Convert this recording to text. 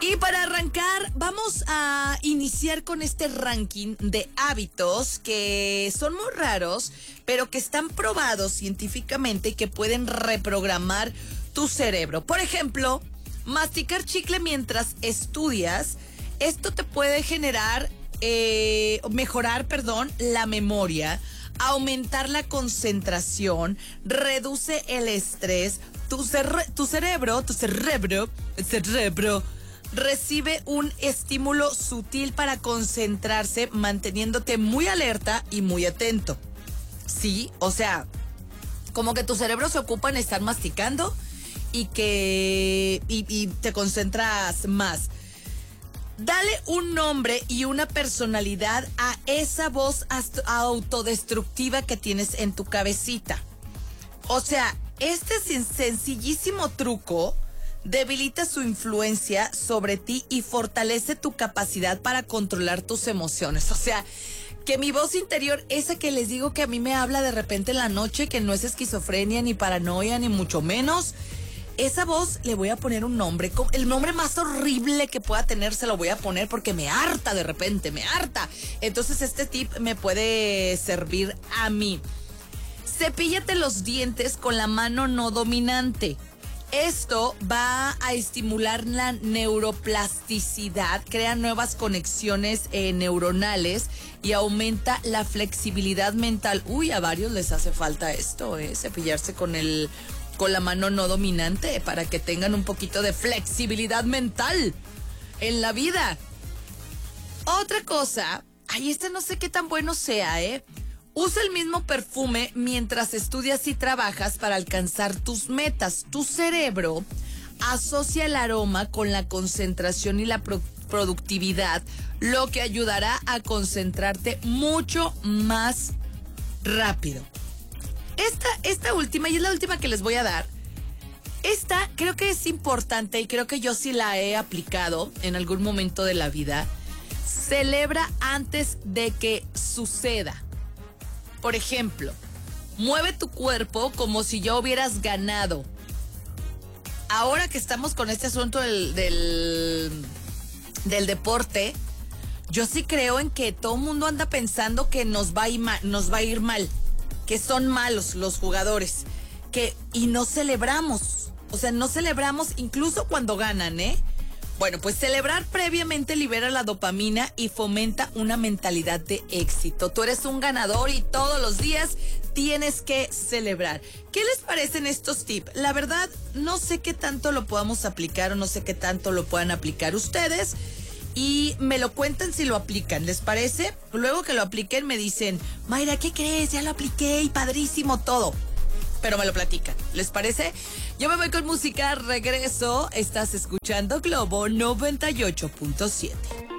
Y para arrancar, vamos a iniciar con este ranking de hábitos que son muy raros, pero que están probados científicamente y que pueden reprogramar tu cerebro. Por ejemplo, masticar chicle mientras estudias. Esto te puede mejorar, la memoria, aumentar la concentración, reduce el estrés. Tu cerebro recibe un estímulo sutil para concentrarse, manteniéndote muy alerta y muy atento. Sí, o sea, como que tu cerebro se ocupa en estar masticando y te concentras más. Dale un nombre y una personalidad a esa voz autodestructiva que tienes en tu cabecita. O sea, este sencillísimo truco debilita su influencia sobre ti y fortalece tu capacidad para controlar tus emociones. O sea, que mi voz interior, esa que les digo que a mí me habla de repente en la noche, que no es esquizofrenia, ni paranoia, ni mucho menos, esa voz le voy a poner un nombre. El nombre más horrible que pueda tener se lo voy a poner porque me harta de repente, me harta. Entonces este tip me puede servir a mí. Cepíllate los dientes con la mano no dominante. Esto va a estimular la neuroplasticidad, crea nuevas conexiones neuronales y aumenta la flexibilidad mental. Uy, a varios les hace falta esto, cepillarse con la mano no dominante para que tengan un poquito de flexibilidad mental en la vida. Otra cosa, este no sé qué tan bueno sea, Usa el mismo perfume mientras estudias y trabajas para alcanzar tus metas. Tu cerebro asocia el aroma con la concentración y la productividad, lo que ayudará a concentrarte mucho más rápido. Esta última, y es la última que les voy a dar, esta creo que es importante y creo que yo sí la he aplicado en algún momento de la vida. Celebra antes de que suceda. Por ejemplo, mueve tu cuerpo como si ya hubieras ganado. Ahora que estamos con este asunto del deporte, yo sí creo en que todo el mundo anda pensando que nos va a ir mal, que son malos los jugadores, y no celebramos. O sea, no celebramos incluso cuando ganan, Bueno, pues celebrar previamente libera la dopamina y fomenta una mentalidad de éxito. Tú eres un ganador y todos los días tienes que celebrar. ¿Qué les parecen estos tips? La verdad, no sé qué tanto lo podamos aplicar o no sé qué tanto lo puedan aplicar ustedes. Y me lo cuentan si lo aplican, ¿les parece? Luego que lo apliquen me dicen, Mayra, ¿qué crees? Ya lo apliqué y padrísimo todo. Pero me lo platican, ¿les parece? Yo me voy con música, regreso. Estás escuchando Globo 98.7.